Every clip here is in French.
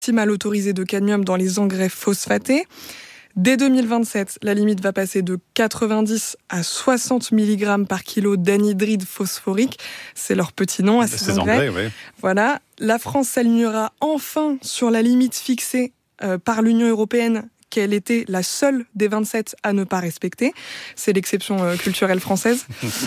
maximale autorisée de cadmium dans les engrais phosphatés. Dès 2027, la limite va passer de 90 à 60 mg par kilo d'anhydride phosphorique. C'est leur petit nom à ces engrais. Oui. Voilà. La France s'alignera enfin sur la limite fixée par l'Union européenne, qu'elle était la seule des 27 à ne pas respecter. C'est l'exception culturelle française.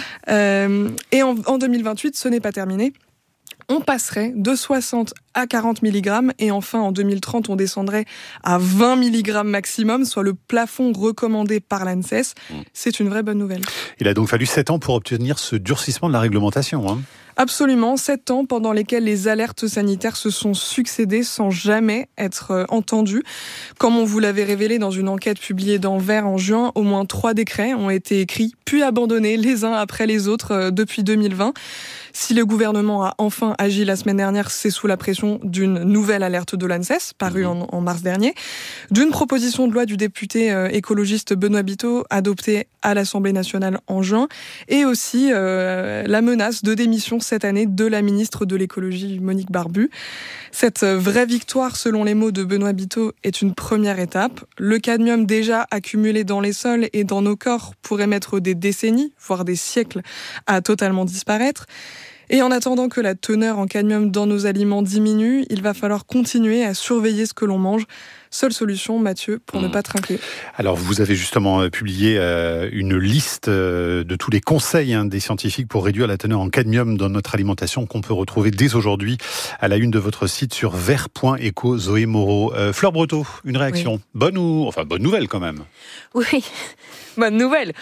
Et en 2028, ce n'est pas terminé. On passerait de 60 à 40 mg et enfin en 2030 on descendrait à 20 mg maximum, soit le plafond recommandé par l'ANSES. C'est une vraie bonne nouvelle. Il a donc fallu 7 ans pour obtenir ce durcissement de la réglementation, hein. Absolument, 7 ans pendant lesquels les alertes sanitaires se sont succédées sans jamais être entendues. Comme on vous l'avait révélé dans une enquête publiée dans Vert en juin, au moins 3 décrets ont été écrits puis abandonnés les uns après les autres depuis 2020. Si le gouvernement a enfin agi la semaine dernière, c'est sous la pression d'une nouvelle alerte de l'ANSES, parue en mars dernier, d'une proposition de loi du député écologiste Benoît Biteau, adoptée à l'Assemblée nationale en juin, et aussi la menace de démission cette année de la ministre de l'écologie Monique Barbu. Cette vraie victoire, selon les mots de Benoît Biteau, est une première étape. Le cadmium déjà accumulé dans les sols et dans nos corps pourrait mettre des décennies, voire des siècles, à totalement disparaître. Et en attendant que la teneur en cadmium dans nos aliments diminue, il va falloir continuer à surveiller ce que l'on mange. Seule solution, Mathieu, pour ne pas trinquer. Alors, vous avez justement publié une liste de tous les conseils des scientifiques pour réduire la teneur en cadmium dans notre alimentation qu'on peut retrouver dès aujourd'hui à la une de votre site sur vert.eco. Zoé Moreau. Fleur Breteau, une réaction. Oui. Bonne nouvelle quand même. Oui, bonne nouvelle.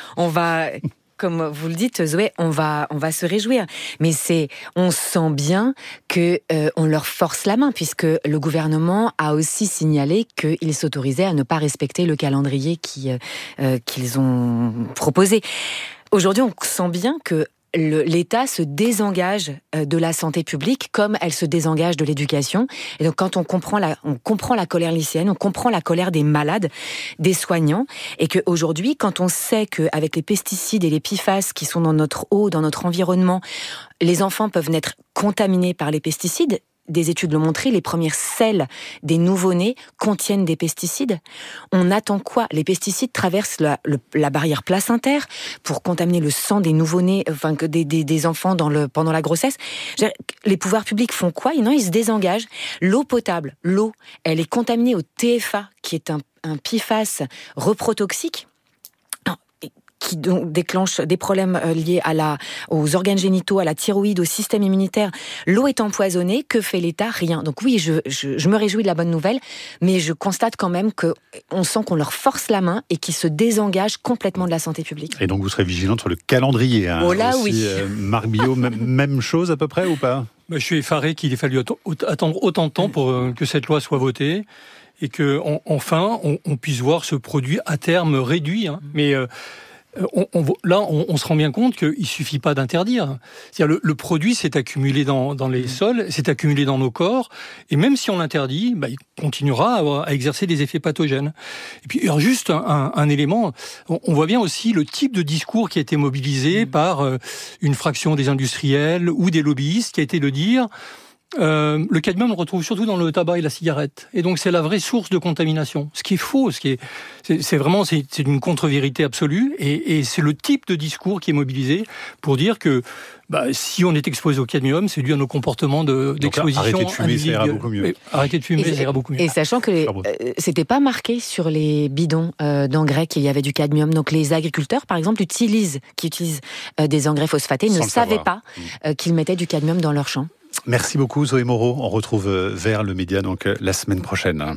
Comme vous le dites, Zoé, on va se réjouir. Mais on sent bien que on leur force la main, puisque le gouvernement a aussi signalé qu'il s'autorisait à ne pas respecter le calendrier qu'ils ont proposé. Aujourd'hui, on sent bien que l'État se désengage de la santé publique comme elle se désengage de l'éducation. Et donc, quand on comprend la colère lycéenne, on comprend la colère des malades, des soignants, et qu'aujourd'hui, quand on sait qu'avec les pesticides et les PFAS qui sont dans notre eau, dans notre environnement, les enfants peuvent naître contaminés par les pesticides. Des études l'ont montré, les premières selles des nouveau-nés contiennent des pesticides. On attend quoi ? Les pesticides traversent la barrière placentaire pour contaminer le sang des nouveau-nés, des enfants pendant la grossesse. Les pouvoirs publics font quoi ? Non, ils se désengagent. L'eau potable, elle est contaminée au TFA, qui est un PFAS reprotoxique, qui donc déclenche des problèmes liés aux organes génitaux, à la thyroïde, au système immunitaire. L'eau est empoisonnée, que fait l'État ? Rien. Donc oui, je me réjouis de la bonne nouvelle, mais je constate quand même qu'on sent qu'on leur force la main et qu'ils se désengagent complètement de la santé publique. Et donc vous serez vigilante sur le calendrier. Oh là aussi, oui. Marc Billot, même chose à peu près ou pas ? Je suis effaré qu'il ait fallu attendre autant de temps pour que cette loi soit votée et qu'enfin on puisse voir ce produit à terme réduit. Mais on se rend bien compte qu'il ne suffit pas d'interdire. C'est-à-dire le produit s'est accumulé dans les sols, s'est accumulé dans nos corps, et même si on l'interdit, il continuera à exercer des effets pathogènes. Et puis, alors juste un élément, on voit bien aussi le type de discours qui a été mobilisé par une fraction des industriels ou des lobbyistes, qui a été de dire... le cadmium on le retrouve surtout dans le tabac et la cigarette, et donc c'est la vraie source de contamination. Ce qui est faux, c'est une contre-vérité absolue, et c'est le type de discours qui est mobilisé pour dire que si on est exposé au cadmium, c'est dû à nos comportements d'exposition. Arrêtez de fumer, ça ira beaucoup mieux. Arrêtez de fumer, ça ira beaucoup mieux. Et sachant que c'était pas marqué sur les bidons d'engrais qu'il y avait du cadmium. Donc les agriculteurs, par exemple, qui utilisent des engrais phosphatés, ne savaient pas qu'ils mettaient du cadmium dans leurs champs. Merci beaucoup Zoé Moreau. On retrouve Vert le média la semaine prochaine.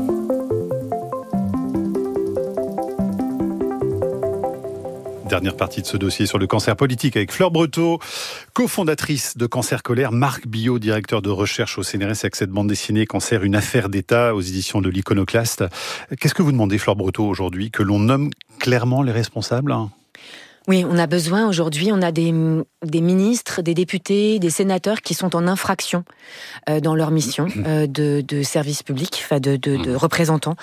Dernière partie de ce dossier sur le cancer politique avec Fleur Breteau, cofondatrice de Cancer Colère, Marc Billot, directeur de recherche au CNRS avec cette bande dessinée Cancer, une affaire d'État aux éditions de l'Iconoclaste. Qu'est-ce que vous demandez, Fleur Breteau, aujourd'hui ? Que l'on nomme clairement les responsables ? Oui, on a besoin aujourd'hui, on a des ministres, des députés, des sénateurs qui sont en infraction dans leur mission de service public, enfin de représentants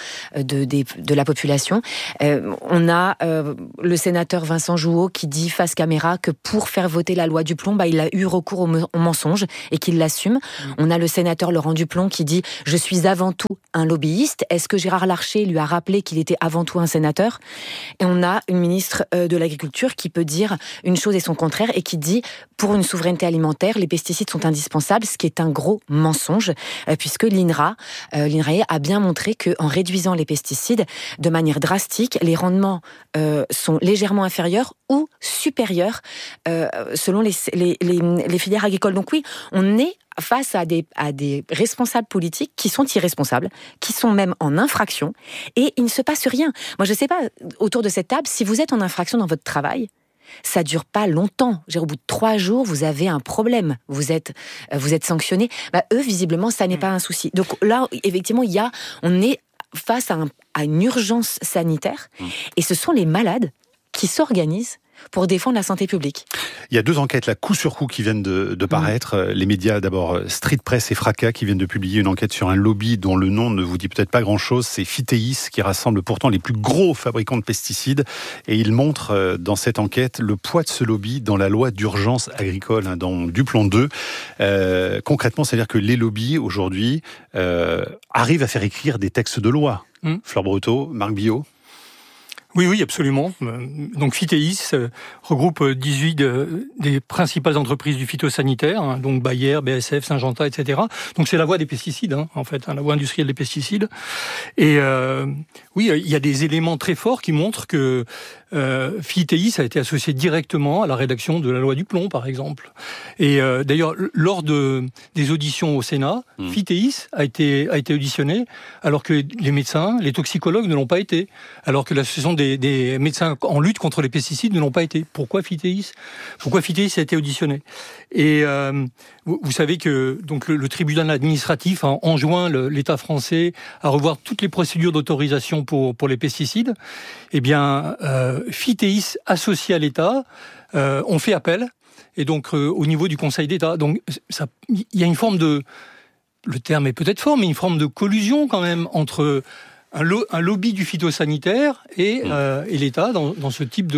de la population. On a le sénateur Vincent Jouot qui dit face caméra que pour faire voter la loi Duplon, il a eu recours au mensonge et qu'il l'assume. On a le sénateur Laurent Duplon qui dit « Je suis avant tout un lobbyiste ». Est-ce que Gérard Larcher lui a rappelé qu'il était avant tout un sénateur ? Et on a une ministre de l'Agriculture qui peut dire une chose et son contraire et qui dit pour une souveraineté alimentaire, les pesticides sont indispensables, ce qui est un gros mensonge puisque l'INRAE a bien montré qu'en réduisant les pesticides de manière drastique, les rendements sont légèrement inférieurs ou supérieurs selon les filières agricoles. Donc oui, on est face à des responsables politiques qui sont irresponsables, qui sont même en infraction, et il ne se passe rien. Moi, je ne sais pas, autour de cette table, si vous êtes en infraction dans votre travail, ça dure pas longtemps. Au bout de 3 jours, vous avez un problème. Vous êtes sanctionné. Eux, visiblement, ça n'est pas un souci. Donc là, effectivement, on est face à une urgence sanitaire, et ce sont les malades qui s'organisent pour défendre la santé publique. Il y a 2 enquêtes, là, coup sur coup, qui viennent de paraître. Les médias, d'abord, Street Press et Fracas, qui viennent de publier une enquête sur un lobby dont le nom ne vous dit peut-être pas grand-chose. C'est Phytéis, qui rassemble pourtant les plus gros fabricants de pesticides. Et il montre, dans cette enquête, le poids de ce lobby dans la loi d'urgence agricole, dans Duplon 2. Concrètement, c'est-à-dire que les lobbies, aujourd'hui, arrivent à faire écrire des textes de loi. Fleur Breteau, Marc Billot. Oui, absolument. Donc Phytéis regroupe 18 des principales entreprises du phytosanitaire, donc Bayer, BASF, Syngenta, etc. Donc c'est la voie des pesticides, en fait, la voie industrielle des pesticides. Et oui, il y a des éléments très forts qui montrent que Phytéis a été associé directement à la rédaction de la loi Duplon, par exemple. Et d'ailleurs, lors des auditions au Sénat, Phytéis a été auditionné, alors que les médecins, les toxicologues ne l'ont pas été, alors que l'association des médecins en lutte contre les pesticides ne l'ont pas été. Pourquoi Phytéis a été auditionné? Et vous savez que donc le tribunal administratif a enjoint l'État français à revoir toutes les procédures d'autorisation pour les pesticides. Eh bien, Phytéis, associé à l'État, ont fait appel. Et donc, au niveau du Conseil d'État, donc il y a une forme de, le terme est peut-être fort, mais une forme de collusion quand même entre un lobby du phytosanitaire et l'État dans ce type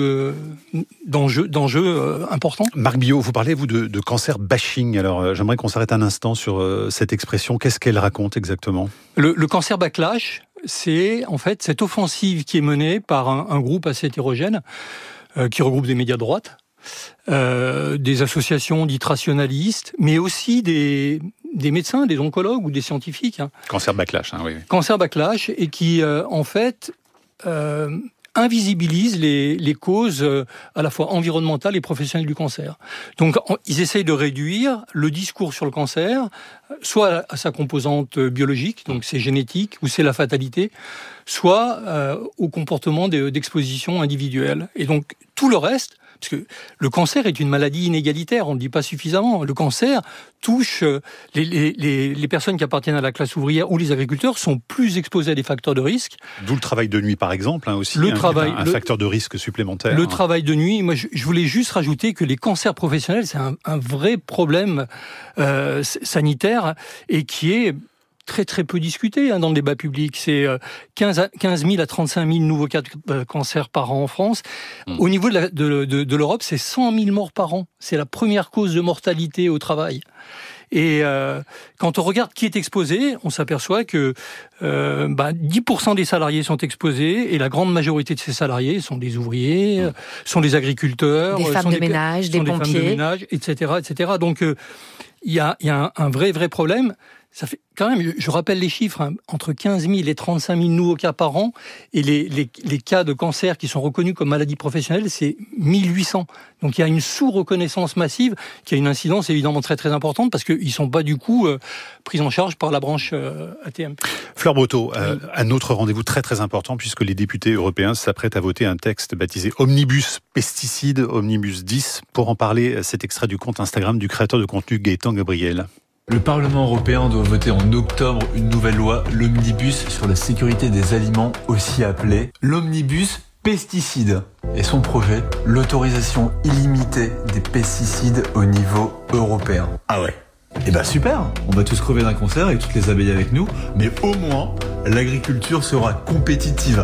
d'enjeu important. Marc Billot, vous parlez, vous, de cancer bashing. Alors, j'aimerais qu'on s'arrête un instant sur cette expression. Qu'est-ce qu'elle raconte exactement ? Le cancer backlash, c'est en fait cette offensive qui est menée par un groupe assez hétérogène qui regroupe des médias de droite, des associations dites rationalistes, mais aussi des médecins, des oncologues ou des scientifiques. Cancer backlash, oui. Cancer backlash, et qui, en fait, invisibilise les causes à la fois environnementales et professionnelles du cancer. Donc, ils essayent de réduire le discours sur le cancer, soit à sa composante biologique, donc c'est génétique, ou c'est la fatalité, soit au comportement d'exposition individuelle. Et donc, tout le reste, parce que le cancer est une maladie inégalitaire, on ne le dit pas suffisamment. Le cancer touche les personnes qui appartiennent à la classe ouvrière ou les agriculteurs sont plus exposés à des facteurs de risque. D'où le travail de nuit, par exemple, aussi, un facteur de risque supplémentaire. Le travail de nuit, moi je voulais juste rajouter que les cancers professionnels, c'est un vrai problème sanitaire et qui est très très peu discuté dans le débat public. C'est 15 000 à 35 000 nouveaux cas de cancer par an en France. Au niveau de l'Europe, c'est 100 000 morts par an. C'est la première cause de mortalité au travail. Et quand on regarde qui est exposé, on s'aperçoit que 10% des salariés sont exposés, et la grande majorité de ces salariés sont des ouvriers, sont des agriculteurs, des femmes de ménage, des pompiers, femmes de ménage, etc., etc. Donc il y a un vrai problème. Ça fait quand même, je rappelle les chiffres, entre 15 000 et 35 000 nouveaux cas par an, et les cas de cancer qui sont reconnus comme maladies professionnelles, c'est 1800. Donc il y a une sous-reconnaissance massive qui a une incidence évidemment très très importante parce qu'ils ne sont pas du coup pris en charge par la branche AT-MP. Fleur Breteau, un autre rendez-vous très très important puisque les députés européens s'apprêtent à voter un texte baptisé Omnibus Pesticides, Omnibus 10. Pour en parler, cet extrait du compte Instagram du créateur de contenu Gaëtan Gabriel. Le Parlement européen doit voter en octobre une nouvelle loi, l'Omnibus sur la sécurité des aliments, aussi appelée l'Omnibus pesticides. Et son projet, l'autorisation illimitée des pesticides au niveau européen. Ah ouais. Eh ben super, on va tous crever d'un concert et toutes les abeilles avec nous, mais au moins, l'agriculture sera compétitive.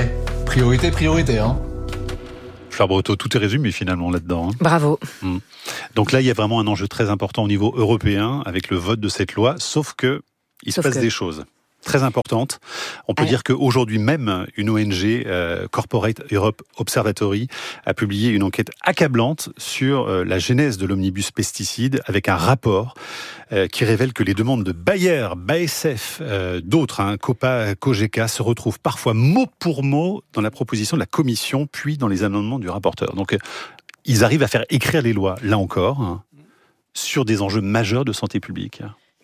Priorité, hein. Fleur Breteau, tout est résumé finalement là-dedans. Bravo. Donc là, il y a vraiment un enjeu très important au niveau européen avec le vote de cette loi, sauf que il se passe des choses très importantes. On peut dire qu'aujourd'hui même, une ONG, Corporate Europe Observatory, a publié une enquête accablante sur la genèse de l'omnibus pesticides avec un rapport qui révèle que les demandes de Bayer, BASF, d'autres, Copa, Cogeca, se retrouvent parfois mot pour mot dans la proposition de la Commission, puis dans les amendements du rapporteur. Donc, ils arrivent à faire écrire les lois, là encore, sur des enjeux majeurs de santé publique.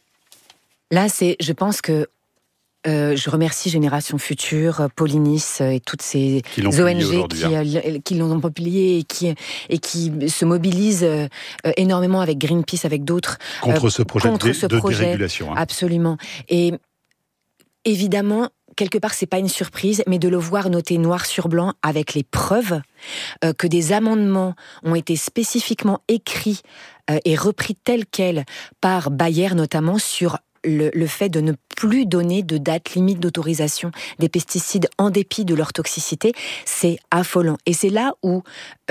Là, je pense que je remercie Génération Future, Paulinis et toutes ces ONG qui l'ont publié et qui se mobilisent énormément avec Greenpeace, avec d'autres contre ce projet de dérégulation. Absolument. Et évidemment, quelque part, c'est pas une surprise, mais de le voir noté noir sur blanc avec les preuves que des amendements ont été spécifiquement écrits et repris tels quels par Bayer, notamment sur le fait de ne plus donner de date limite d'autorisation des pesticides en dépit de leur toxicité, c'est affolant. Et c'est là où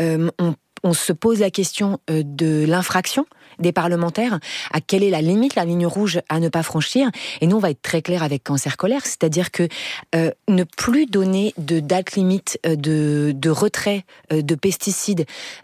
on se pose la question de l'infraction des parlementaires, à quelle est la limite, la ligne rouge à ne pas franchir. Et nous, on va être très clair avec Cancer Colère, c'est-à-dire que ne plus donner de date limite de retrait de pesticides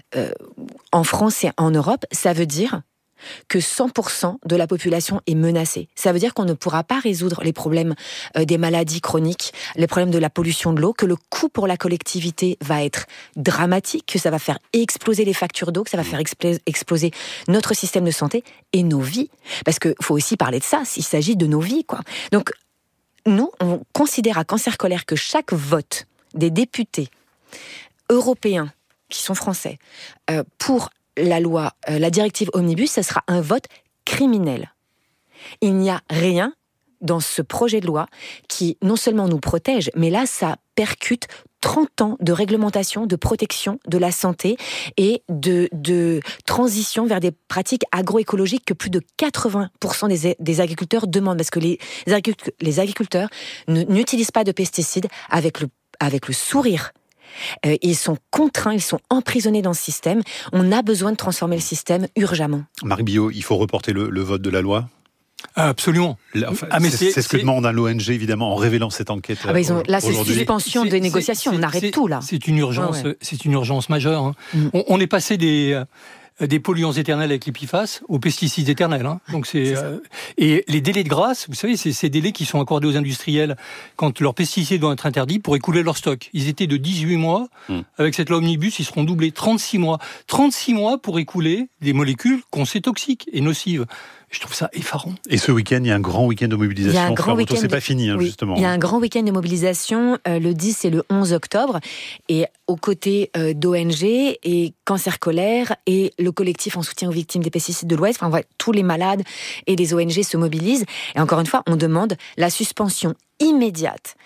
en France et en Europe, ça veut dire que 100% de la population est menacée. Ça veut dire qu'on ne pourra pas résoudre les problèmes des maladies chroniques, les problèmes de la pollution de l'eau, que le coût pour la collectivité va être dramatique, que ça va faire exploser les factures d'eau, que ça va faire exploser notre système de santé et nos vies. Parce qu'il faut aussi parler de ça, il s'agit de nos vies, quoi. Donc, nous, on considère à Cancer Colère que chaque vote des députés européens, qui sont français, pour la loi, la directive Omnibus, ça sera un vote criminel. Il n'y a rien dans ce projet de loi qui non seulement nous protège, mais là, ça percute 30 ans de réglementation, de protection de la santé et de transition vers des pratiques agroécologiques que plus de 80% des agriculteurs demandent. Parce que les agriculteurs n'utilisent pas de pesticides avec le sourire. Ils sont contraints, ils sont emprisonnés dans ce système. On a besoin de transformer le système urgemment. Marc Billot, il faut reporter le vote de la loi ? Absolument. C'est ce que demande l'ONG, évidemment, en révélant cette enquête. Là, c'est suspension des négociations. On arrête tout, là. C'est une urgence, c'est une urgence majeure. On est passé des polluants éternels avec les PFAS aux pesticides éternels. Donc et les délais de grâce, vous savez, c'est ces délais qui sont accordés aux industriels quand leurs pesticides doivent être interdits pour écouler leur stock. Ils étaient de 18 mois. Avec cette loi Omnibus, ils seront doublés 36 mois. 36 mois pour écouler des molécules qu'on sait toxiques et nocives. Je trouve ça effarant. Et ce week-end, il y a un grand week-end de mobilisation. C'est pas fini, justement. Il y a un grand week-end de mobilisation, le 10 et le 11 octobre. Et aux côtés d'ONG et Cancer Colère et le collectif en soutien aux victimes des pesticides de l'Ouest, tous les malades et les ONG se mobilisent. Et encore une fois, on demande la suspension immédiate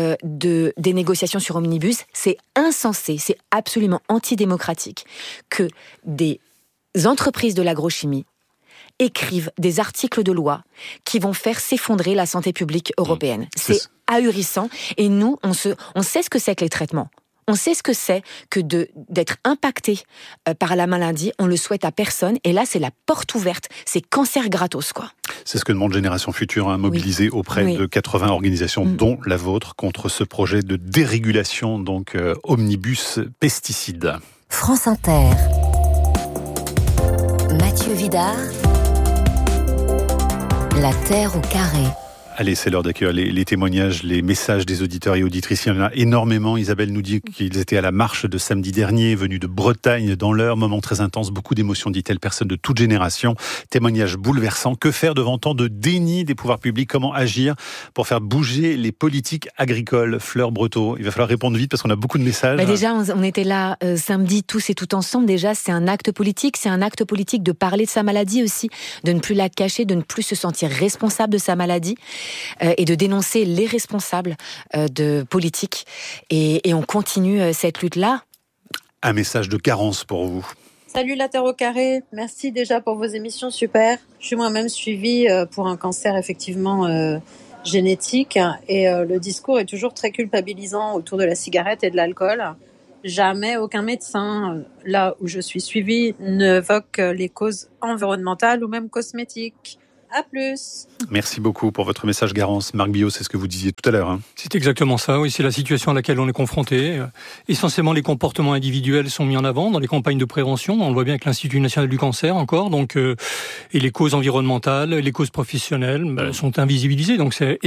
des négociations sur Omnibus. C'est insensé, c'est absolument antidémocratique que des entreprises de l'agrochimie écrivent des articles de loi qui vont faire s'effondrer la santé publique européenne. C'est ahurissant. Et nous, on sait ce que c'est que les traitements. On sait ce que c'est que d'être impacté par la maladie. On le souhaite à personne. Et là, c'est la porte ouverte. C'est cancer gratos, quoi. C'est ce que demande Génération Future, mobilisée auprès de 80 organisations, dont la vôtre, contre ce projet de dérégulation, donc Omnibus pesticides. France Inter. Mathieu Vidard. La Terre au carré. Allez, c'est l'heure d'accueillir les témoignages, les messages des auditeurs et auditrices. Il y en a énormément. Isabelle nous dit qu'ils étaient à la marche de samedi dernier, venus de Bretagne dans l'heure. Moment très intense, beaucoup d'émotions, dit-elle, personne de toute génération. Témoignages bouleversants. Que faire devant tant de déni des pouvoirs publics ? Comment agir pour faire bouger les politiques agricoles ? Fleur Breteau, il va falloir répondre vite parce qu'on a beaucoup de messages. Déjà, on était là samedi tous et tout ensemble. Déjà, c'est un acte politique. C'est un acte politique de parler de sa maladie aussi, de ne plus la cacher, de ne plus se sentir responsable de sa maladie. et de dénoncer les responsables de politique. Et on continue cette lutte-là. Un message de Carence pour vous. Salut la Terre au carré, merci déjà pour vos émissions, super. Je suis moi-même suivie pour un cancer effectivement génétique et le discours est toujours très culpabilisant autour de la cigarette et de l'alcool. Jamais aucun médecin, là où je suis suivie, n'évoque les causes environnementales ou même cosmétiques. À plus. Merci beaucoup pour votre message, Garance. Marc Billot, c'est ce que vous disiez tout à l'heure. C'est exactement ça, oui, c'est la situation à laquelle on est confronté. Essentiellement, les comportements individuels sont mis en avant dans les campagnes de prévention. On le voit bien avec l'Institut national du cancer encore. Donc, et les causes environnementales, les causes professionnelles sont invisibilisées. Donc, c'est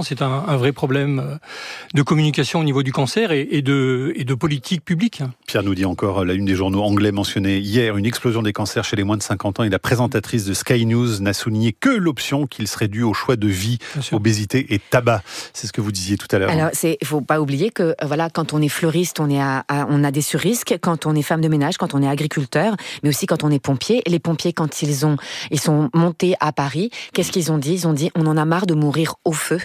un vrai problème de communication au niveau du cancer et de politique publique. Pierre nous dit encore, la une des journaux anglais mentionnait hier une explosion des cancers chez les moins de 50 ans et la présentatrice de Sky News n'a souligné que l'option qu'il serait dû au choix de vie, obésité et tabac. C'est ce que vous disiez tout à l'heure. Alors, il faut pas oublier que quand on est fleuriste, on a des sur-risques. Quand on est femme de ménage, quand on est agriculteur, mais aussi quand on est pompier. Les pompiers, quand ils sont montés à Paris, qu'est-ce qu'ils ont dit ? Ils ont dit, on en a marre de mourir au feu.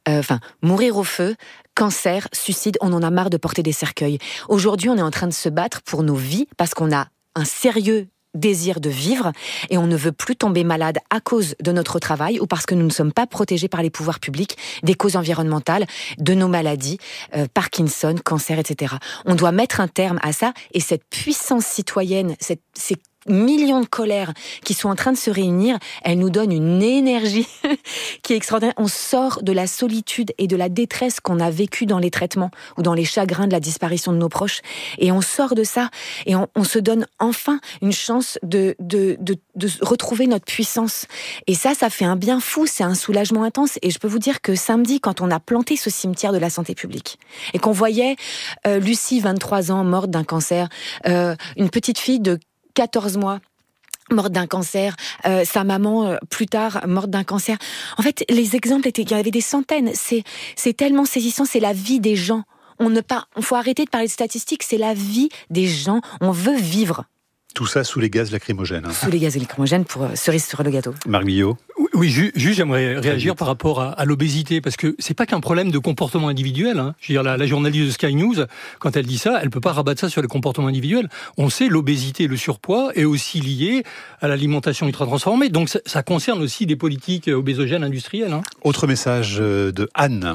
Mourir au feu. Cancer, suicide, on en a marre de porter des cercueils. Aujourd'hui, on est en train de se battre pour nos vies parce qu'on a un sérieux désir de vivre et on ne veut plus tomber malade à cause de notre travail ou parce que nous ne sommes pas protégés par les pouvoirs publics des causes environnementales, de nos maladies, Parkinson, cancer, etc. On doit mettre un terme à ça et cette puissance citoyenne, ces millions de colères qui sont en train de se réunir, elles nous donnent une énergie qui est extraordinaire. On sort de la solitude et de la détresse qu'on a vécue dans les traitements ou dans les chagrins de la disparition de nos proches. Et on sort de ça et on se donne enfin une chance de retrouver notre puissance. Et ça fait un bien fou, c'est un soulagement intense. Et je peux vous dire que samedi, quand on a planté ce cimetière de la santé publique et qu'on voyait Lucie, 23 ans, morte d'un cancer, une petite fille de 14 mois, morte d'un cancer, sa maman plus tard morte d'un cancer. En fait, les exemples il y en avait des centaines. C'est tellement saisissant, c'est la vie des gens. On faut arrêter de parler de statistiques, c'est la vie des gens. On veut vivre. Tout ça sous les gaz lacrymogènes. Sous les gaz lacrymogènes pour cerise sur le gâteau. Marc Billot. Oui, juste j'aimerais réagir par rapport à l'obésité, parce que c'est pas qu'un problème de comportement individuel. Je veux dire, la journaliste de Sky News, quand elle dit ça, elle peut pas rabattre ça sur les comportements individuels. On sait, l'obésité, le surpoids est aussi lié à l'alimentation ultra-transformée. Donc ça concerne aussi des politiques obésogènes industrielles. Autre message de Anne.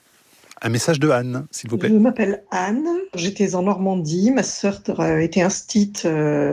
Un message de Anne, s'il vous plaît. Je m'appelle Anne, j'étais en Normandie, ma sœur était instite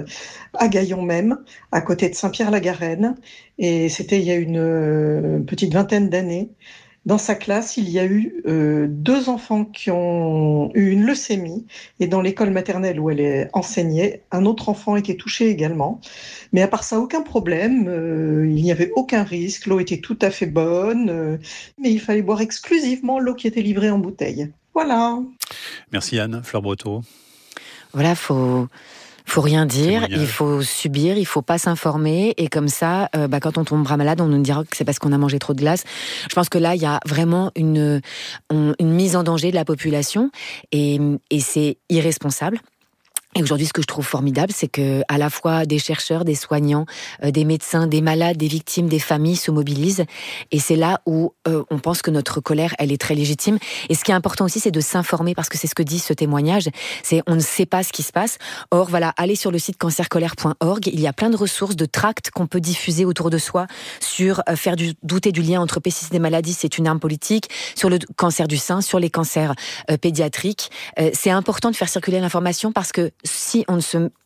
à Gaillon même, à côté de Saint-Pierre-la-Garenne, et c'était il y a une petite vingtaine d'années. Dans sa classe, il y a eu 2 enfants qui ont eu une leucémie, et dans l'école maternelle où elle enseignait, un autre enfant était touché également. Mais à part ça, aucun problème, il n'y avait aucun risque, l'eau était tout à fait bonne, mais il fallait boire exclusivement l'eau qui était livrée en bouteille. Voilà. Merci Anne. Fleur Breteau. Voilà, faut rien dire, il faut subir, il faut pas s'informer, et comme ça, quand on tombera malade, on nous dira que c'est parce qu'on a mangé trop de glace. Je pense que là, il y a vraiment une mise en danger de la population, et c'est irresponsable. Et aujourd'hui, ce que je trouve formidable, c'est que à la fois des chercheurs, des soignants, des médecins, des malades, des victimes, des familles se mobilisent. Et c'est là où on pense que notre colère, elle est très légitime. Et ce qui est important aussi, c'est de s'informer, parce que c'est ce que dit ce témoignage. C'est on ne sait pas ce qui se passe. Or, voilà, allez sur le site cancercolère.org. Il y a plein de ressources, de tracts qu'on peut diffuser autour de soi sur faire douter du lien entre pesticides et maladies. C'est une arme politique. Sur le cancer du sein, sur les cancers pédiatriques. C'est important de faire circuler l'information, parce que si on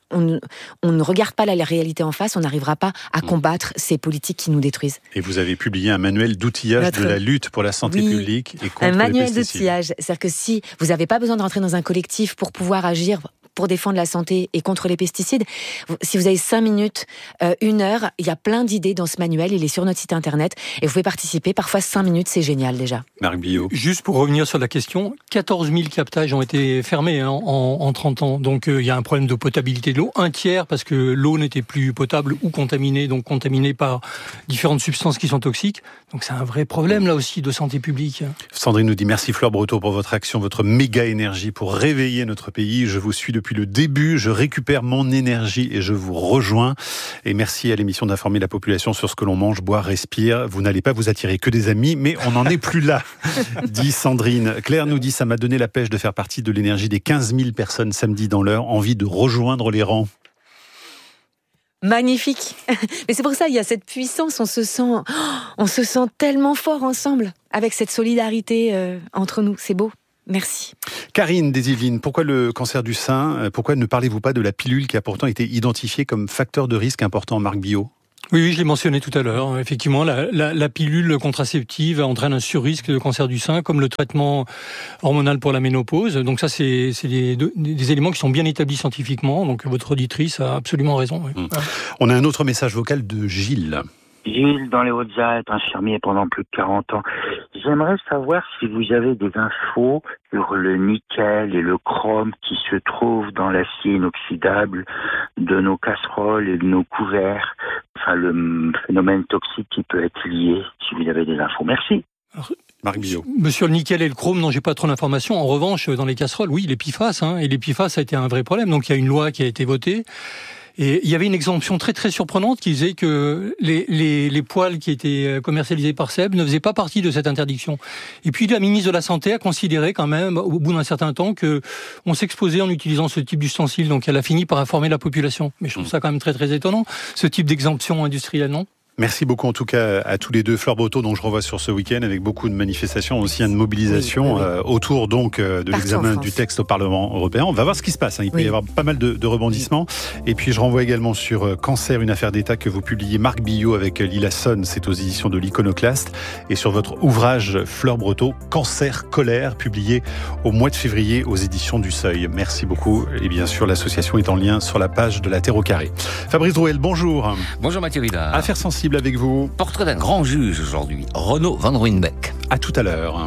ne regarde pas la réalité en face, on n'arrivera pas à combattre ces politiques qui nous détruisent. Et vous avez publié un manuel d'outillage de la lutte pour la santé publique et contre les pesticides. Un manuel d'outillage, c'est-à-dire que si vous n'avez pas besoin de rentrer dans un collectif pour pouvoir agir pour défendre la santé et contre les pesticides, si vous avez 5 minutes, 1 heure, il y a plein d'idées dans ce manuel, il est sur notre site internet, et vous pouvez participer, parfois 5 minutes, c'est génial déjà. Marc Billot. Juste pour revenir sur la question, 14 000 captages ont été fermés en 30 ans, donc il y a un problème de potabilité de l'eau, 1/3 parce que l'eau n'était plus potable ou contaminée, donc contaminée par différentes substances qui sont toxiques, donc c'est un vrai problème là aussi de santé publique. Sandrine nous dit merci Fleur Breteau pour votre action, votre méga énergie pour réveiller notre pays, je vous suis depuis depuis le début. Je récupère mon énergie et je vous rejoins. Et merci à l'émission d'informer la population sur ce que l'on mange, boit, respire. Vous n'allez pas vous attirer que des amis, mais on n'en est plus là, dit Sandrine. Claire nous dit, ça m'a donné la pêche de faire partie de l'énergie des 15 000 personnes samedi dans l'heure. Envie de rejoindre les rangs. Magnifique. Mais c'est pour ça, il y a cette puissance, on se sent tellement fort ensemble, avec cette solidarité entre nous. C'est beau. Merci. Karine des Yvelines, pourquoi le cancer du sein ? Pourquoi ne parlez-vous pas de la pilule qui a pourtant été identifiée comme facteur de risque important en marque bio ? Oui, je l'ai mentionné tout à l'heure. Effectivement, la pilule contraceptive entraîne un surrisque de cancer du sein, comme le traitement hormonal pour la ménopause. Donc ça, c'est des éléments qui sont bien établis scientifiquement. Donc votre auditrice a absolument raison. Oui. On a un autre message vocal de Gilles. Gilles, dans les Hautes-Alpes, infirmier pendant plus de 40 ans. J'aimerais savoir si vous avez des infos sur le nickel et le chrome qui se trouvent dans l'acier inoxydable de nos casseroles et de nos couverts. Enfin, le phénomène toxique qui peut être lié, si vous avez des infos. Merci. Marc Billot. Monsieur le nickel et le chrome, non, j'ai pas trop d'informations. En revanche, dans les casseroles, oui, les PFAS, et les PFAS, ça a été un vrai problème. Donc il y a une loi qui a été votée. Et il y avait une exemption très très surprenante qui disait que les poêles qui étaient commercialisés par Seb ne faisaient pas partie de cette interdiction. Et puis la ministre de la Santé a considéré quand même, au bout d'un certain temps, que on s'exposait en utilisant ce type d'ustensile. Donc elle a fini par informer la population. Mais je trouve ça quand même très très étonnant, ce type d'exemption industrielle, non ? Merci beaucoup en tout cas à tous les deux. Fleur Breteau, dont je revois sur ce week-end avec beaucoup de manifestations, aussi de mobilisation autour donc de l'examen du texte au Parlement européen. On va voir ce qui se passe. Il peut y avoir pas mal de rebondissements. Et puis je renvoie également sur Cancer, une affaire d'État que vous publiez, Marc Billot avec Lila Sonne, c'est aux éditions de l'Iconoclaste. Et sur votre ouvrage Fleur Breteau, Cancer, colère, publié au mois de février aux éditions du Seuil. Merci beaucoup. Et bien sûr, l'association est en lien sur la page de la Terre au carré. Fabrice Drouel, bonjour. Bonjour Mathieu Vidal. Affaire sensible avec vous. Portrait d'un grand juge aujourd'hui, Renaud Van Ruynbeck. À tout à l'heure.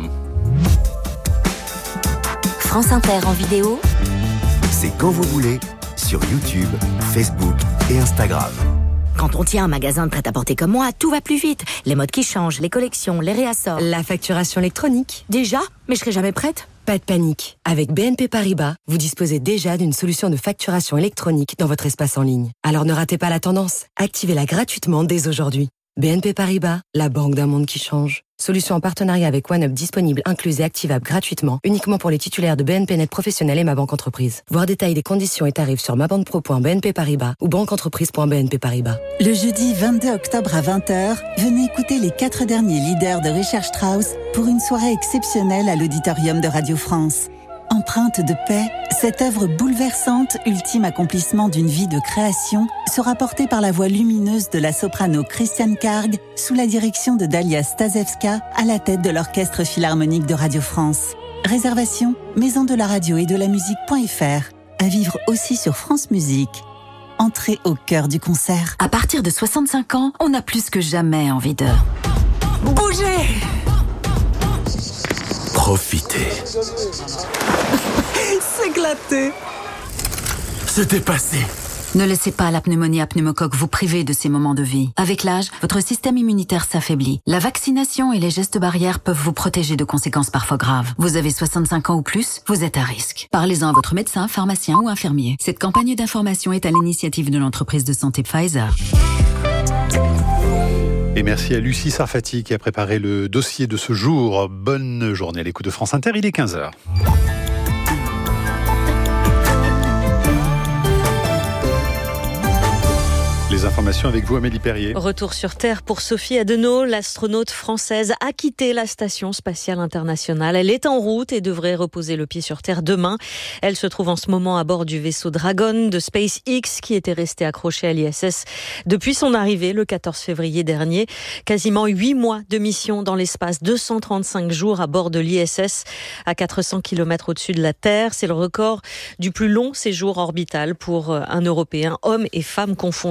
France Inter en vidéo. C'est quand vous voulez, sur YouTube, Facebook et Instagram. Quand on tient un magasin de prêt-à-porter comme moi, tout va plus vite. Les modes qui changent, les collections, les réassorts. La facturation électronique. Déjà ? Mais je serai jamais prête ? Pas de panique. Avec BNP Paribas, vous disposez déjà d'une solution de facturation électronique dans votre espace en ligne. Alors ne ratez pas la tendance. Activez-la gratuitement dès aujourd'hui. BNP Paribas, la banque d'un monde qui change. Solution en partenariat avec OneUp disponible, incluse et activable gratuitement, uniquement pour les titulaires de BNP Net Professionnel et Ma Banque Entreprise. Voir détail des conditions et tarifs sur mabanquepro.bnp Paribas ou banqueentreprise.bnp Paribas. Le jeudi 22 octobre à 20h, venez écouter les 4 derniers leaders de Richard Strauss pour une soirée exceptionnelle à l'auditorium de Radio France. Empreinte de paix, cette œuvre bouleversante, ultime accomplissement d'une vie de création, sera portée par la voix lumineuse de la soprano Christiane Karg sous la direction de Dalia Stasevska à la tête de l'Orchestre Philharmonique de Radio France. Réservation, maison de la radio et de la musique.fr. À vivre aussi sur France Musique. Entrez au cœur du concert. À partir de 65 ans, on a plus que jamais envie de bouger. Profitez. S'éclater. Se dépasser. Ne laissez pas la pneumonie à pneumocoque vous priver de ces moments de vie. Avec l'âge, votre système immunitaire s'affaiblit. La vaccination et les gestes barrières peuvent vous protéger de conséquences parfois graves. Vous avez 65 ans ou plus, vous êtes à risque. Parlez-en à votre médecin, pharmacien ou infirmier. Cette campagne d'information est à l'initiative de l'entreprise de santé Pfizer. Et merci à Lucie Sarfati qui a préparé le dossier de ce jour. Bonne journée à l'écoute de France Inter, il est 15h. Les informations avec vous, Amélie Perrier. Retour sur Terre pour Sophie Adenau. L'astronaute française a quitté la Station spatiale internationale. Elle est en route et devrait reposer le pied sur Terre demain. Elle se trouve en ce moment à bord du vaisseau Dragon de SpaceX qui était resté accroché à l'ISS depuis son arrivée le 14 février dernier. Quasiment 8 mois de mission dans l'espace, 235 jours à bord de l'ISS à 400 km au-dessus de la Terre. C'est le record du plus long séjour orbital pour un Européen, hommes et femmes confondus.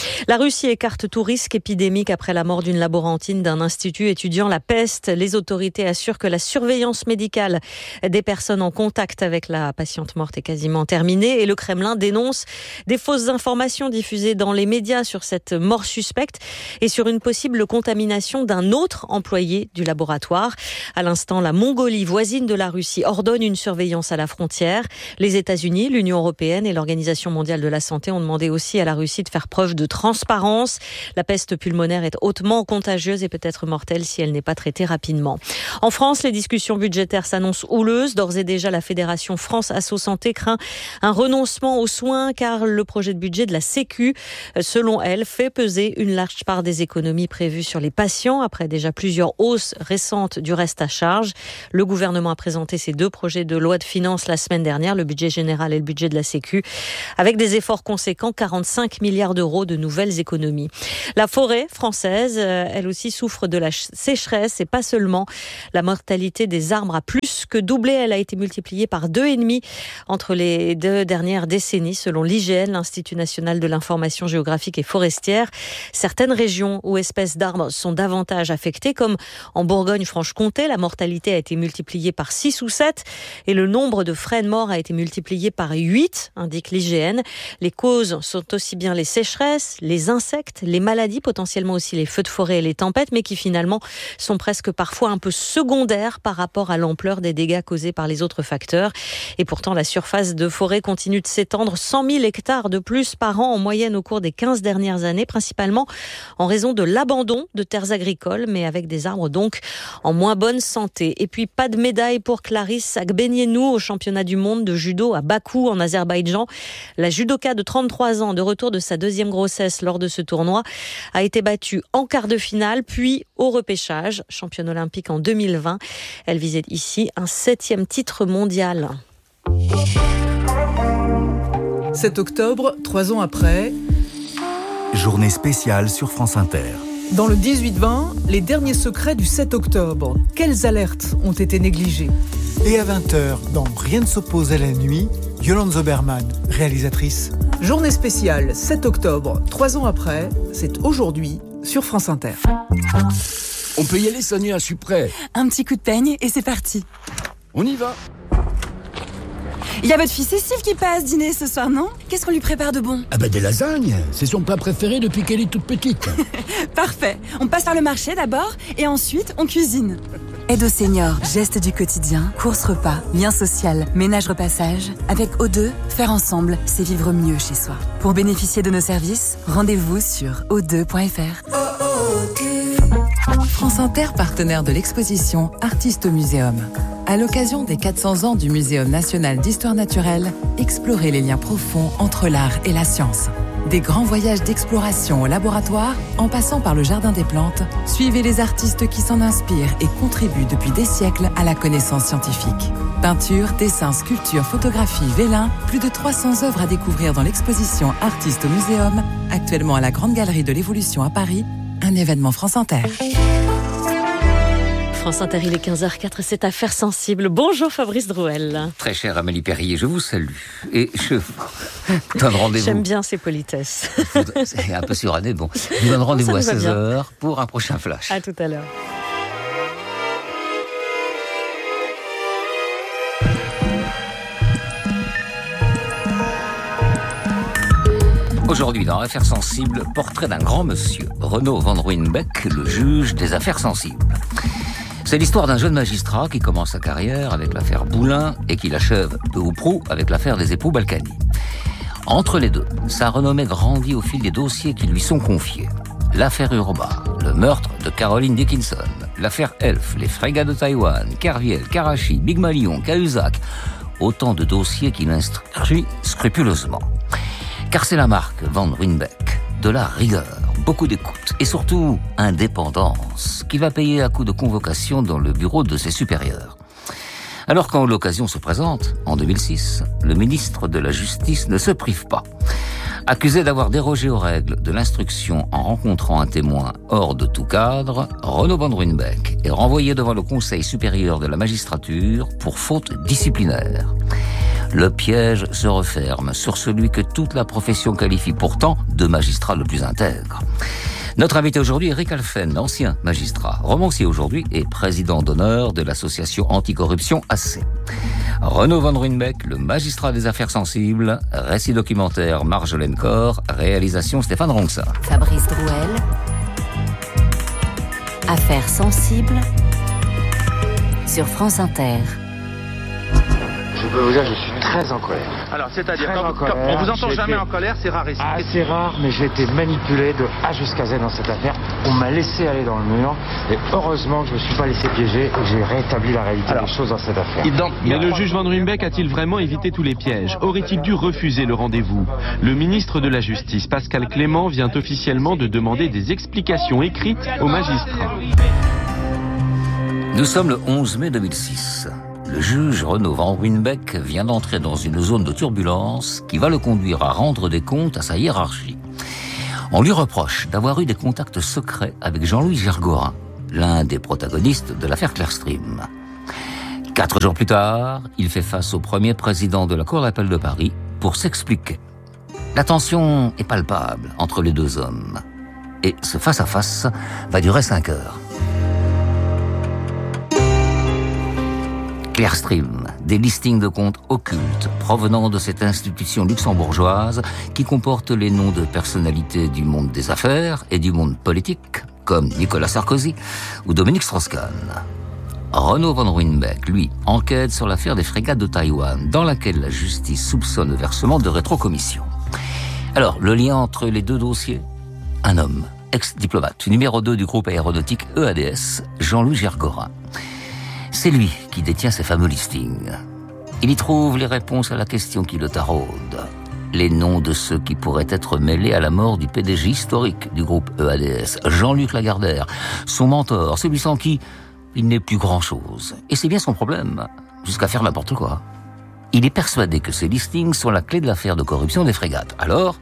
La Russie écarte tout risque épidémique après la mort d'une laborantine d'un institut étudiant la peste. Les autorités assurent que la surveillance médicale des personnes en contact avec la patiente morte est quasiment terminée et le Kremlin dénonce des fausses informations diffusées dans les médias sur cette mort suspecte et sur une possible contamination d'un autre employé du laboratoire. À l'instant, la Mongolie, voisine de la Russie, ordonne une surveillance à la frontière. Les États-Unis, l'Union européenne et l'Organisation mondiale de la santé ont demandé aussi à la Russie de faire preuve de transparence. La peste pulmonaire est hautement contagieuse et peut être mortelle si elle n'est pas traitée rapidement. En France, les discussions budgétaires s'annoncent houleuses. D'ores et déjà, la Fédération France Asso Santé craint un renoncement aux soins car le projet de budget de la Sécu, selon elle, fait peser une large part des économies prévues sur les patients après déjà plusieurs hausses récentes du reste à charge. Le gouvernement a présenté ses 2 projets de loi de finances la semaine dernière, le budget général et le budget de la Sécu, avec des efforts conséquents, 45 milliards d'euros de nouvelles économies. La forêt française, elle aussi, souffre de la sécheresse et pas seulement. La mortalité des arbres a plus que doublé. Elle a été multipliée par 2,5 entre les 2 dernières décennies, selon l'IGN, l'Institut national de l'information géographique et forestière. Certaines régions ou espèces d'arbres sont davantage affectées, comme en Bourgogne-Franche-Comté. La mortalité a été multipliée par 6 ou 7 et le nombre de frênes morts a été multiplié par 8, indique l'IGN. Les causes sont aussi bien les sécheresses, les insectes, les maladies, potentiellement aussi les feux de forêt et les tempêtes, mais qui finalement sont presque parfois un peu secondaires par rapport à l'ampleur des dégâts causés par les autres facteurs. Et pourtant, la surface de forêt continue de s'étendre, 100 000 hectares de plus par an en moyenne au cours des 15 dernières années, principalement en raison de l'abandon de terres agricoles, mais avec des arbres donc en moins bonne santé. Et puis, pas de médaille pour Clarisse Agbenienou au championnat du monde de judo à Bakou en Azerbaïdjan. La judoka de 33 ans, de retour de sa 2e grossesse lors de ce tournoi, a été battue en quart de finale, puis au repêchage. Championne olympique en 2020, elle visait ici un 7e titre mondial. 7 octobre, 3 ans après. Journée spéciale sur France Inter. Dans le 18-20, les derniers secrets du 7 octobre. Quelles alertes ont été négligées ? Et à 20h, dans Rien ne s'oppose à la nuit, Yolande Zoberman, réalisatrice. Journée spéciale 7 octobre, 3 ans après, c'est aujourd'hui sur France Inter. On peut y aller, Sonia, je suis prêt. Un petit coup de peigne et c'est parti. On y va. Il y a votre fille Cécile qui passe dîner ce soir, non ? Qu'est-ce qu'on lui prépare de bon ? Ah bah des lasagnes, c'est son plat préféré depuis qu'elle est toute petite. Parfait, on passe par le marché d'abord et ensuite on cuisine. Aide aux seniors, gestes du quotidien, courses repas, lien social, ménage repassage. Avec O2, faire ensemble, c'est vivre mieux chez soi. Pour bénéficier de nos services, rendez-vous sur o2.fr. France Inter, partenaire de l'exposition Artistes au Muséum. À l'occasion des 400 ans du Muséum national d'histoire naturelle, explorez les liens profonds entre l'art et la science. Des grands voyages d'exploration au laboratoire, en passant par le Jardin des plantes, suivez les artistes qui s'en inspirent et contribuent depuis des siècles à la connaissance scientifique. Peinture, dessin, sculpture, photographie, vélin, plus de 300 œuvres à découvrir dans l'exposition Artistes au Muséum, actuellement à la Grande Galerie de l'Évolution à Paris, un événement France Inter. France Inter, il est 15h04, c'est Affaires sensibles. Bonjour Fabrice Drouel. Très chère Amélie Perrier, je vous salue. Et je vous donne rendez-vous. J'aime bien ces politesses. C'est un peu suranné, bon. Je vous donne rendez-vous à 16h pour un prochain flash. À tout à l'heure. Aujourd'hui, dans Affaires sensibles, portrait d'un grand monsieur, Renaud Van Ruynbeck, le juge des affaires sensibles. C'est l'histoire d'un jeune magistrat qui commence sa carrière avec l'affaire Boulin et qui l'achève peu ou prou avec l'affaire des époux Balkany. Entre les deux, sa renommée grandit au fil des dossiers qui lui sont confiés. L'affaire Urba, le meurtre de Caroline Dickinson, l'affaire Elf, les frégats de Taïwan, Kerviel, Karachi, Big Malion, Cahuzac, autant de dossiers qu'il instruit scrupuleusement. Car c'est la marque Van Ruynbeck de la rigueur, beaucoup d'écoute et surtout indépendance qui va payer à coup de convocation dans le bureau de ses supérieurs. Alors quand l'occasion se présente, en 2006, le ministre de la Justice ne se prive pas. Accusé d'avoir dérogé aux règles de l'instruction en rencontrant un témoin hors de tout cadre, Renaud Van Ruynbeck est renvoyé devant le Conseil supérieur de la magistrature pour faute disciplinaire. Le piège se referme sur celui que toute la profession qualifie pourtant de magistrat le plus intègre. Notre invité aujourd'hui est Eric Alphen, ancien magistrat, romancier aujourd'hui et président d'honneur de l'association anticorruption AC. Renaud Van Ruynbeck, le magistrat des affaires sensibles, récit documentaire Marjolaine Corr, réalisation Stéphane Ronxa. Fabrice Drouel, affaires sensibles sur France Inter. Je peux vous dire que je suis très en colère. Alors, c'est-à-dire, quand on vous entend jamais en colère, c'est rarissime. Ah, c'est rare, mais j'ai été manipulé de A jusqu'à Z dans cette affaire. On m'a laissé aller dans le mur, et heureusement que je ne me suis pas laissé piéger et que j'ai rétabli la réalité des choses dans cette affaire. Mais le juge Van Ruynbeck a-t-il vraiment évité tous les pièges? Aurait-il dû refuser le rendez-vous? Le ministre de la Justice, Pascal Clément, vient officiellement de demander des explications écrites aux magistrats. Nous sommes le 11 mai 2006. Le juge Renaud Van Ruynbeck vient d'entrer dans une zone de turbulence qui va le conduire à rendre des comptes à sa hiérarchie. On lui reproche d'avoir eu des contacts secrets avec Jean-Louis Gergorin, l'un des protagonistes de l'affaire Clearstream. 4 jours plus tard, il fait face au premier président de la Cour d'appel de Paris pour s'expliquer. La tension est palpable entre les deux hommes. Et ce face-à-face va durer 5 heures. Clearstream, des listings de comptes occultes provenant de cette institution luxembourgeoise qui comporte les noms de personnalités du monde des affaires et du monde politique, comme Nicolas Sarkozy ou Dominique Strauss-Kahn. Renaud Van Ruynbeck, lui, enquête sur l'affaire des frégates de Taïwan, dans laquelle la justice soupçonne le versement de rétrocommissions. Alors, le lien entre les deux dossiers? Un homme, ex-diplomate, numéro 2 du groupe aéronautique EADS, Jean-Louis Gergorin. C'est lui qui détient ces fameux listings. Il y trouve les réponses à la question qui le taraude. Les noms de ceux qui pourraient être mêlés à la mort du PDG historique du groupe EADS, Jean-Luc Lagardère, son mentor, celui sans qui il n'est plus grand-chose. Et c'est bien son problème, jusqu'à faire n'importe quoi. Il est persuadé que ces listings sont la clé de l'affaire de corruption des frégates. Alors,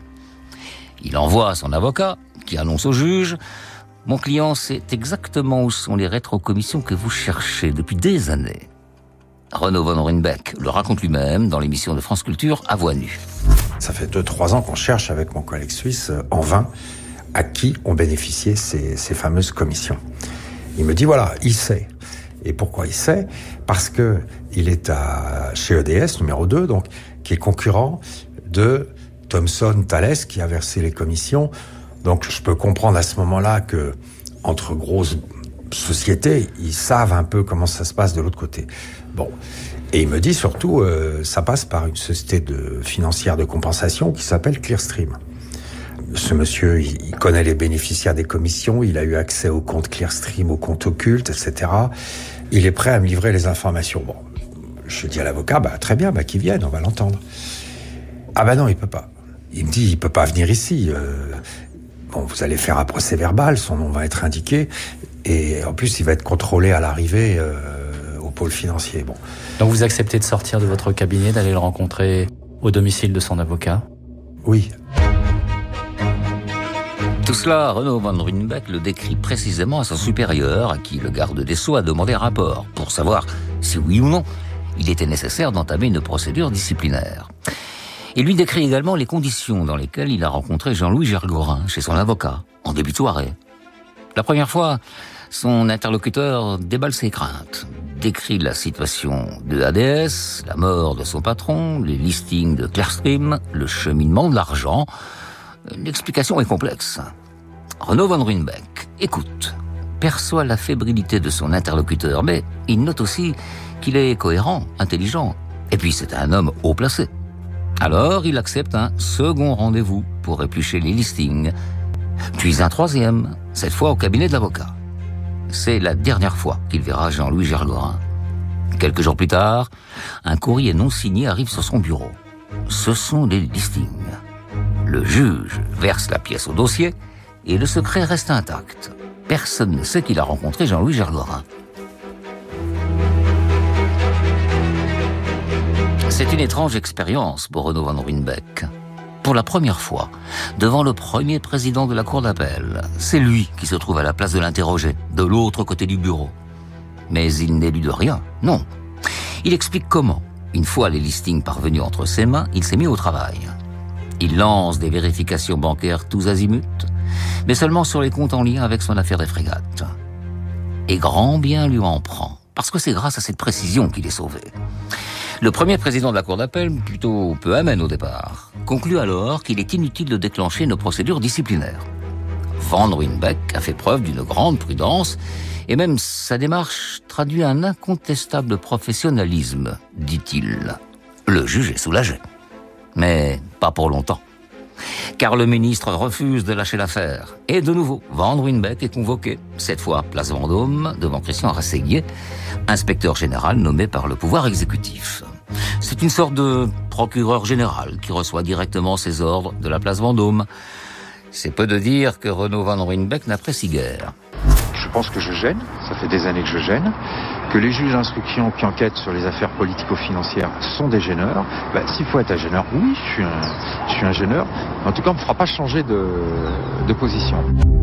il envoie son avocat, qui annonce au juge: mon client sait exactement où sont les rétrocommissions que vous cherchez depuis des années. Renaud Van Ruynbeck le raconte lui-même dans l'émission de France Culture à Voix nue. Ça fait 2-3 ans qu'on cherche avec mon collègue suisse en vain à qui ont bénéficié ces fameuses commissions. Il me dit voilà, il sait. Et pourquoi il sait? Parce que il est chez EDS, numéro 2, donc, qui est concurrent de Thomson Thales, qui a versé les commissions. Donc je peux comprendre à ce moment-là que entre grosses sociétés, ils savent un peu comment ça se passe de l'autre côté. Bon, et il me dit surtout, ça passe par une société financière de compensation qui s'appelle Clearstream. Ce monsieur, il connaît les bénéficiaires des commissions, il a eu accès aux comptes Clearstream, aux comptes occultes, etc. Il est prêt à me livrer les informations. Bon, je dis à l'avocat, très bien, qu'il vienne, on va l'entendre. Ah non, il peut pas. Il me dit, il peut pas venir ici. Vous allez faire un procès verbal, son nom va être indiqué, et en plus, il va être contrôlé à l'arrivée au pôle financier. Bon. Donc vous acceptez de sortir de votre cabinet, d'aller le rencontrer au domicile de son avocat? Oui. Tout cela, Renaud Van Ruynbeck le décrit précisément à son supérieur, à qui le garde des Sceaux a demandé un rapport, pour savoir si oui ou non, il était nécessaire d'entamer une procédure disciplinaire. Il lui décrit également les conditions dans lesquelles il a rencontré Jean-Louis Gergorin chez son avocat, en début de soirée. La première fois, son interlocuteur déballe ses craintes, décrit la situation de ADS, la mort de son patron, les listings de Clearstream, le cheminement de l'argent. L'explication est complexe. Renaud Van Ruynbeck écoute, perçoit la fébrilité de son interlocuteur, mais il note aussi qu'il est cohérent, intelligent. Et puis c'est un homme haut placé. Alors, il accepte un second rendez-vous pour éplucher les listings, puis un troisième, cette fois au cabinet de l'avocat. C'est la dernière fois qu'il verra Jean-Louis Gergorin. Quelques jours plus tard, un courrier non signé arrive sur son bureau. Ce sont les listings. Le juge verse la pièce au dossier et le secret reste intact. Personne ne sait qu'il a rencontré Jean-Louis Gergorin. C'est une étrange expérience pour Renaud Van Ruynbeck. Pour la première fois, devant le premier président de la Cour d'appel, c'est lui qui se trouve à la place de l'interrogé, de l'autre côté du bureau. Mais il n'est lu de rien, non. Il explique comment, Une fois les listings parvenus entre ses mains, il s'est mis au travail. Il lance des vérifications bancaires tous azimuts, mais seulement sur les comptes en lien avec son affaire des frégates. Et grand bien lui en prend, parce que c'est grâce à cette précision qu'il est sauvé. Le premier président de la Cour d'appel, plutôt peu amène au départ, conclut alors qu'il est inutile de déclencher nos procédures disciplinaires. Van Ruijnbeek a fait preuve d'une grande prudence, et même sa démarche traduit un incontestable professionnalisme, dit-il. Le juge est soulagé. Mais pas pour longtemps. Car le ministre refuse de lâcher l'affaire. Et de nouveau, Van Ruijnbeek est convoqué, cette fois place Vendôme, devant Christian Rasséguier, inspecteur général nommé par le pouvoir exécutif. C'est une sorte de procureur général qui reçoit directement ses ordres de la place Vendôme. C'est peu de dire que Renaud Van Ruijnbeek n'apprécie guère. Je pense que je gêne, ça fait des années que je gêne, que les juges d'instruction qui enquêtent sur les affaires politico-financières sont des gêneurs. S'il faut être un gêneur, oui, je suis un gêneur. En tout cas, on ne me fera pas changer de position.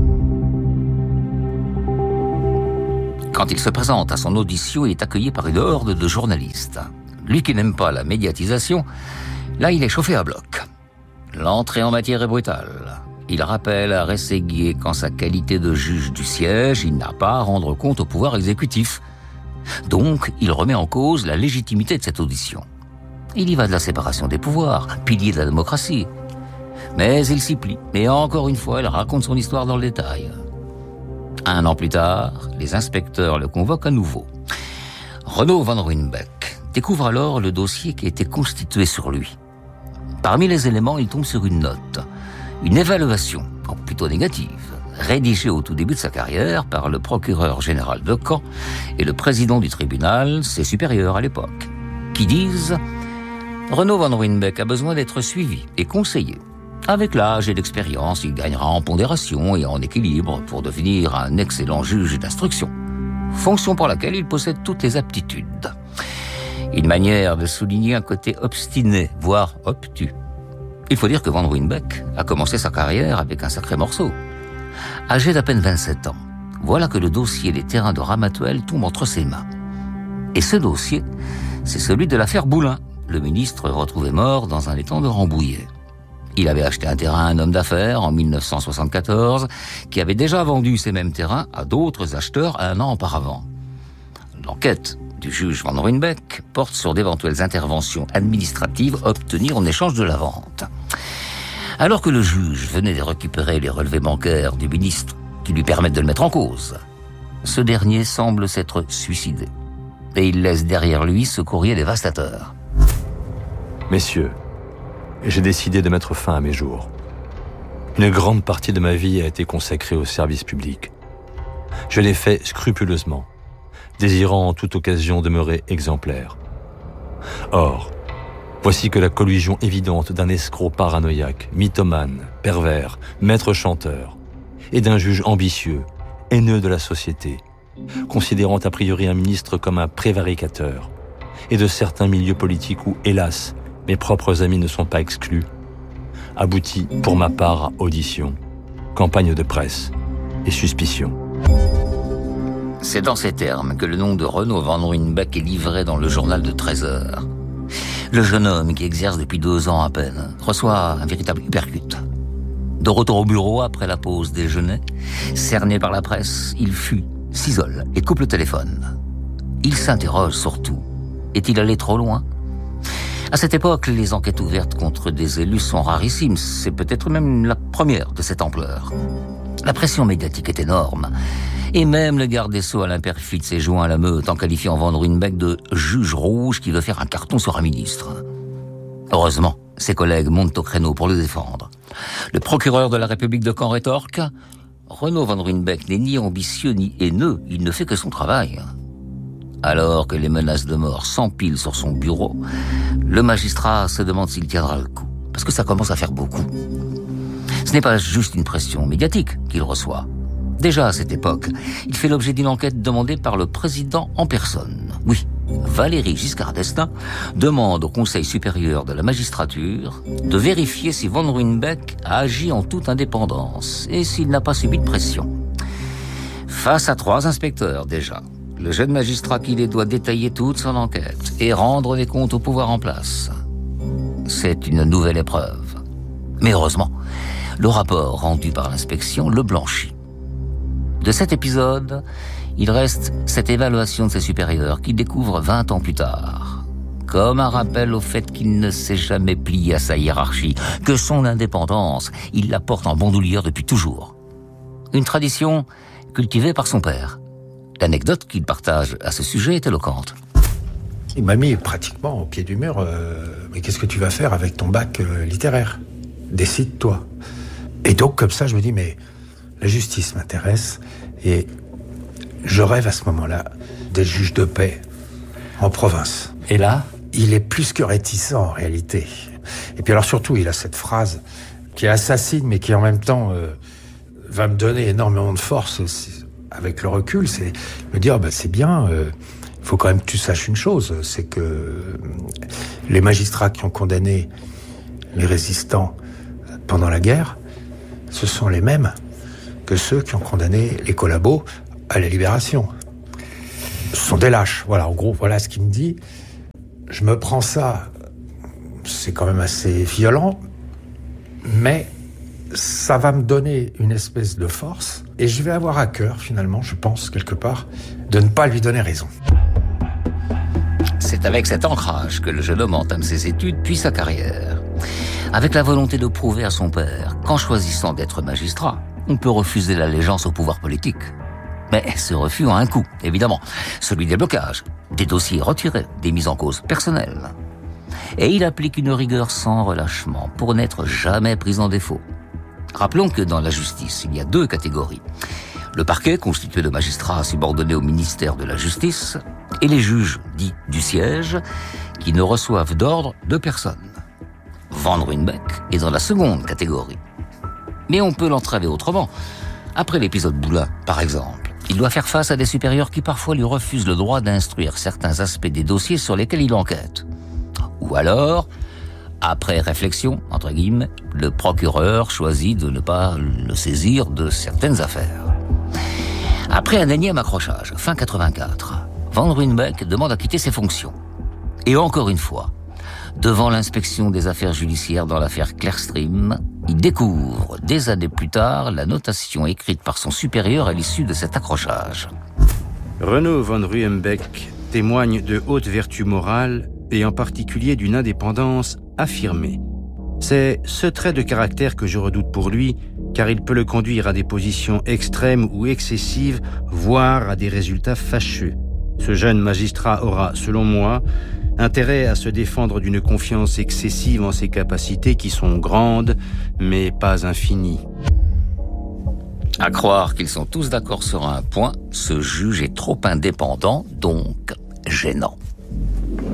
Quand il se présente à son audition, il est accueilli par une horde de journalistes. Lui qui n'aime pas la médiatisation, là il est chauffé à bloc. L'entrée en matière est brutale. Il rappelle à Rasséguier qu'en sa qualité de juge du siège, il n'a pas à rendre compte au pouvoir exécutif. Donc, il remet en cause la légitimité de cette audition. Il y va de la séparation des pouvoirs, pilier de la démocratie. Mais il s'y plie, et encore une fois, il raconte son histoire dans le détail. 1 an plus tard, les inspecteurs le convoquent à nouveau. Renaud Van Ruijnbeek découvre alors le dossier qui a été constitué sur lui. Parmi les éléments, il tombe sur une note, une évaluation, plutôt négative, rédigée au tout début de sa carrière par le procureur général de Caen et le président du tribunal, ses supérieurs à l'époque, qui disent « Renaud Van Ruijnbeek a besoin d'être suivi et conseillé. Avec l'âge et l'expérience, il gagnera en pondération et en équilibre pour devenir un excellent juge d'instruction, fonction pour laquelle il possède toutes les aptitudes. » Une manière de souligner un côté obstiné, voire obtus. Il faut dire que Van Ruijnbeek a commencé sa carrière avec un sacré morceau. Âgé d'à peine 27 ans, voilà que le dossier des terrains de Ramatuelle tombe entre ses mains. Et ce dossier, c'est celui de l'affaire Boulin, le ministre retrouvé mort dans un étang de Rambouillet. Il avait acheté un terrain à un homme d'affaires en 1974, qui avait déjà vendu ces mêmes terrains à d'autres acheteurs 1 an auparavant. L'enquête du juge Van Ruijnbeek porte sur d'éventuelles interventions administratives obtenues en échange de la vente. Alors que le juge venait de récupérer les relevés bancaires du ministre qui lui permettent de le mettre en cause, ce dernier semble s'être suicidé. Et il laisse derrière lui ce courrier dévastateur. Messieurs, j'ai décidé de mettre fin à mes jours. Une grande partie de ma vie a été consacrée au service public. Je l'ai fait scrupuleusement, désirant en toute occasion demeurer exemplaire. Or, voici que la collusion évidente d'un escroc paranoïaque, mythomane, pervers, maître chanteur, et d'un juge ambitieux, haineux de la société, considérant a priori un ministre comme un prévaricateur, et de certains milieux politiques où, hélas, mes propres amis ne sont pas exclus, aboutit pour ma part à audition, campagne de presse et suspicion. C'est dans ces termes que le nom de Renaud Van Ruijnbeek est livré dans le journal de 13 heures. Le jeune homme, qui exerce depuis 2 ans à peine, reçoit un véritable uppercut. De retour au bureau après la pause déjeuner, cerné par la presse, il fuit, s'isole et coupe le téléphone. Il s'interroge surtout. Est-il allé trop loin ? À cette époque, les enquêtes ouvertes contre des élus sont rarissimes. C'est peut-être même la première de cette ampleur. La pression médiatique est énorme. Et même le garde des Sceaux Alain Peyrefitte s'est joint à la meute en qualifiant Van Ruijnbeek de juge rouge qui veut faire un carton sur un ministre. Heureusement, ses collègues montent au créneau pour le défendre. Le procureur de la République de Caen rétorque « Renaud Van Ruijnbeek n'est ni ambitieux ni haineux, il ne fait que son travail ». Alors que les menaces de mort s'empilent sur son bureau, le magistrat se demande s'il tiendra le coup, parce que ça commence à faire beaucoup. Ce n'est pas juste une pression médiatique qu'il reçoit. Déjà à cette époque, il fait l'objet d'une enquête demandée par le président en personne. Oui, Valéry Giscard d'Estaing demande au Conseil supérieur de la magistrature de vérifier si Van Ruijnbeek a agi en toute indépendance et s'il n'a pas subi de pression. Face à 3 inspecteurs déjà, Le jeune magistrat qu'il est doit détailler toute son enquête et rendre des comptes au pouvoir en place. C'est une nouvelle épreuve. Mais heureusement, le rapport rendu par l'inspection le blanchit. De cet épisode, il reste cette évaluation de ses supérieurs qu'il découvre 20 ans plus tard. Comme un rappel au fait qu'il ne s'est jamais plié à sa hiérarchie, que son indépendance, il la porte en bandoulière depuis toujours. Une tradition cultivée par son père. L'anecdote qu'il partage à ce sujet est éloquente. Il m'a mis pratiquement au pied du mur. Mais qu'est-ce que tu vas faire avec ton bac littéraire ? Décide-toi. Et donc, comme ça, je me dis, mais la justice m'intéresse. Et je rêve à ce moment-là d'être juge de paix en province. Et là ? Il est plus que réticent, en réalité. Et puis alors, surtout, il a cette phrase qui est assassine, mais qui en même temps va me donner énormément de force. Avec le recul, c'est me dire, c'est bien, il faut quand même que tu saches une chose, c'est que les magistrats qui ont condamné les résistants pendant la guerre, ce sont les mêmes que ceux qui ont condamné les collabos à la libération. Ce sont des lâches. Voilà, en gros, voilà ce qu'il me dit. Je me prends ça, c'est quand même assez violent, mais ça va me donner une espèce de force et je vais avoir à cœur, finalement, je pense, quelque part, de ne pas lui donner raison. C'est avec cet ancrage que le jeune homme entame ses études puis sa carrière. Avec la volonté de prouver à son père qu'en choisissant d'être magistrat, on peut refuser l'allégeance au pouvoir politique. Mais ce refus a un coût, évidemment. Celui des blocages, des dossiers retirés, des mises en cause personnelles. Et il applique une rigueur sans relâchement pour n'être jamais pris en défaut. Rappelons que dans la justice, il y a 2 catégories. Le parquet, constitué de magistrats subordonnés au ministère de la Justice, et les juges, dits du siège, qui ne reçoivent d'ordre de personne. Van Ruynbeck est dans la seconde catégorie. Mais on peut l'entraver autrement. Après l'épisode Boulin, par exemple, il doit faire face à des supérieurs qui parfois lui refusent le droit d'instruire certains aspects des dossiers sur lesquels il enquête. Ou alors, après réflexion, entre guillemets, le procureur choisit de ne pas le saisir de certaines affaires. Après un énième accrochage, fin 84, Van Ruynbeck demande à quitter ses fonctions. Et encore une fois, devant l'inspection des affaires judiciaires dans l'affaire Clearstream, il découvre, des années plus tard, la notation écrite par son supérieur à l'issue de cet accrochage. Renaud Van Ruynbeck témoigne de hautes vertus morales et en particulier d'une indépendance affirmée. C'est ce trait de caractère que je redoute pour lui, car il peut le conduire à des positions extrêmes ou excessives, voire à des résultats fâcheux. Ce jeune magistrat aura, selon moi, intérêt à se défendre d'une confiance excessive en ses capacités qui sont grandes, mais pas infinies. À croire qu'ils sont tous d'accord sur un point, ce juge est trop indépendant, donc gênant.